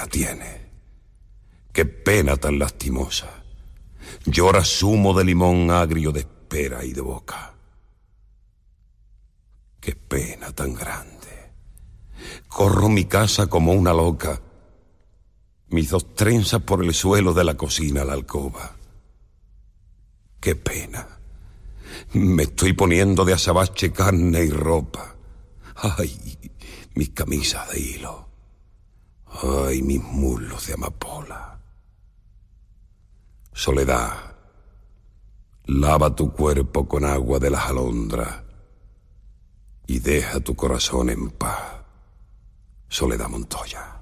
tiene. Qué pena tan lastimosa. Llora zumo de limón agrio de espera y de boca. Qué pena tan grande. Corro mi casa como una loca, mis dos trenzas por el suelo de la cocina a la alcoba. Qué pena. Me estoy poniendo de azabache carne y ropa. Ay, mis camisas de hilo. Ay, mis muslos de amapola. Soledad, lava tu cuerpo con agua de las alondras y deja tu corazón en paz. Soledad Montoya.